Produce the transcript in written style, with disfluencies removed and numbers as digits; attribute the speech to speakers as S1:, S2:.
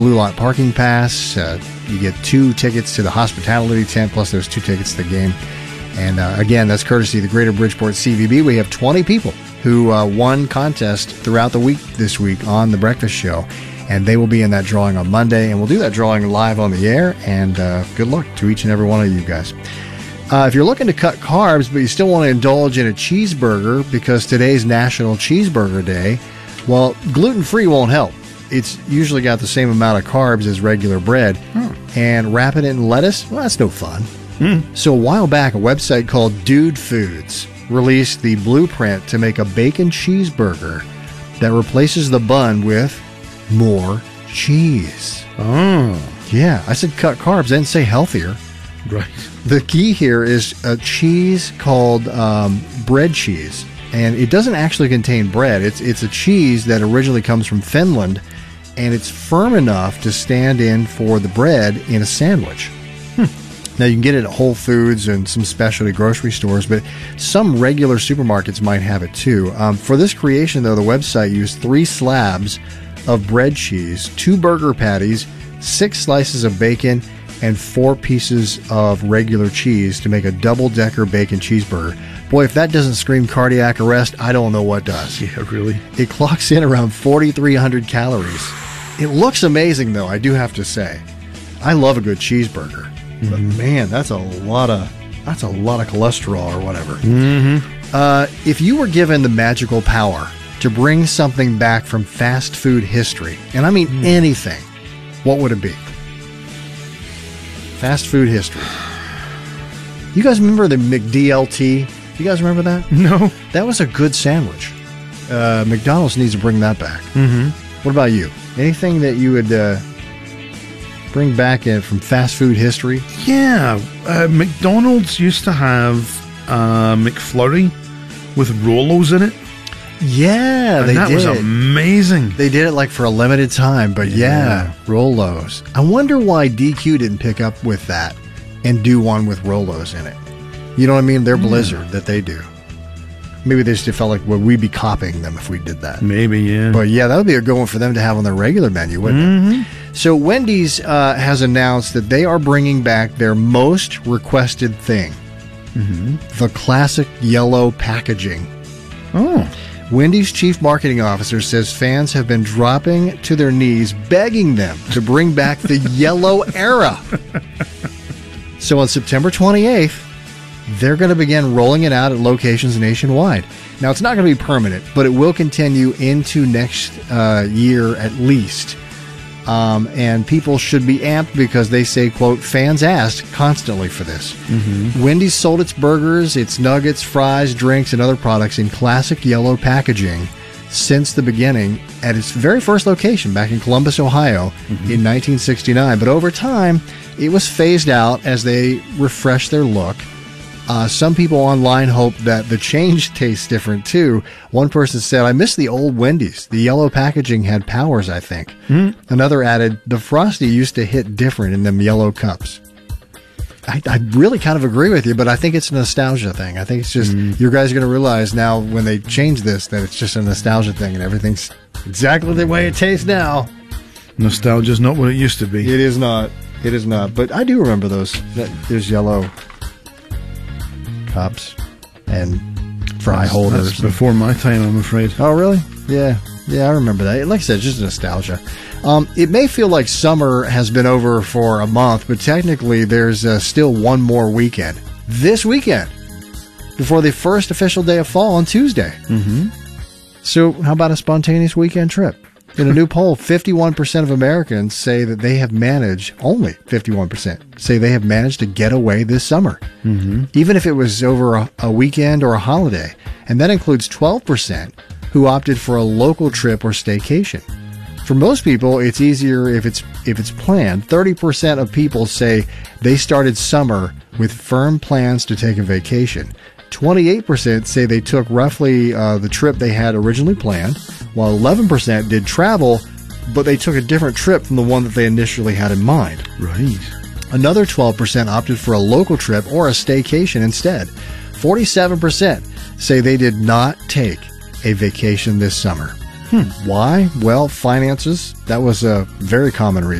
S1: Blue Lot parking pass. You get 2 tickets to the hospitality tent, plus those 2 tickets to the game. And again, that's courtesy of the Greater Bridgeport CVB. We have 20 people who won contests throughout the week this week on The Breakfast Show. And they will be in that drawing on Monday. And we'll do that drawing live on the air. And good luck to each and every one of you guys. If you're looking to cut carbs, but you still want to indulge in a cheeseburger because today's National Cheeseburger Day, well, gluten-free won't help. It's usually got the same amount of carbs as regular bread. And wrapping it in lettuce, well, that's no fun. So a while back, a website called Dude Foods released the blueprint to make a bacon cheeseburger that replaces the bun with more cheese. Yeah, I said cut carbs. I didn't say healthier.
S2: Right.
S1: The key here is a cheese called bread cheese. And it doesn't actually contain bread. It's a cheese that originally comes from Finland, and it's firm enough to stand in for the bread in a sandwich. Now, you can get it at Whole Foods and some specialty grocery stores, but some regular supermarkets might have it too. For this creation, though, the website used 3 slabs of bread cheese, 2 burger patties, 6 slices of bacon, and 4 pieces of regular cheese to make a double-decker bacon cheeseburger. Boy, if that doesn't scream cardiac arrest, I don't know what does.
S2: Yeah, really.
S1: It clocks in around 4,300 calories. It looks amazing, though, I do have to say. I love a good cheeseburger. But man, that's a lot of cholesterol or whatever. If you were given the magical power to bring something back from fast food history, and I mean anything, what would it be? Fast food history. You guys remember the McDLT? You guys remember that?
S2: No.
S1: That was a good sandwich. McDonald's needs to bring that back. What about you? Anything that you would bring back from fast food history?
S2: Yeah. McDonald's used to have McFlurry with Rolos in it.
S1: Yeah,
S2: and
S1: they
S2: that
S1: did.
S2: was amazing.
S1: They did it like for a limited time, but yeah, Rolos. I wonder why DQ didn't pick up with that and do one with Rolos in it. You know what I mean? Their Blizzard that they do. Maybe they just felt like, well, we'd be copying them if we did that.
S2: Maybe, yeah.
S1: But yeah, that would be a good one for them to have on their regular menu, wouldn't it? So Wendy's has announced that they are bringing back their most requested thing. The classic yellow packaging. Wendy's chief marketing officer says fans have been dropping to their knees begging them to bring back the yellow era. So on September 28th, they're going to begin rolling it out at locations nationwide. Now, it's not going to be permanent, but it will continue into next year at least. And people should be amped because they say, quote, fans asked constantly for this. Wendy's sold its burgers, its nuggets, fries, drinks, and other products in classic yellow packaging since the beginning at its very first location back in Columbus, Ohio in 1969. But over time, it was phased out as they refreshed their look. Some people online hope that the change tastes different too. One person said, I miss the old Wendy's. The yellow packaging had powers, I think. Another added, the Frosty used to hit different in them yellow cups. I really kind of agree with you, but I think it's a nostalgia thing. I think it's just, you guys are going to realize now when they change this that it's just a nostalgia thing and everything's exactly the way it tastes now.
S2: Nostalgia's not what it used to be.
S1: It is not. It is not. But I do remember those. There's yellow cups and fry holders.
S2: That's before my time, I'm afraid.
S1: Oh, really? Yeah, I remember that. Like I said, just nostalgia. It may feel like summer has been over for a month, but technically there's still one more weekend. This weekend, before the first official day of fall on Tuesday. So how about a spontaneous weekend trip? In a new poll, 51% of Americans say that they have managed, only 51%, say they have managed to get away this summer, even if it was over a weekend or a holiday. And that includes 12% who opted for a local trip or staycation. For most people, it's easier if it's planned. 30% of people say they started summer with firm plans to take a vacation. 28% say they took roughly the trip they had originally planned, while 11% did travel, but they took a different trip from the one that they initially had in mind.
S2: Right.
S1: Another 12% opted for a local trip or a staycation instead. 47% say they did not take a vacation this summer. Why? Well, finances. That was a very common reason.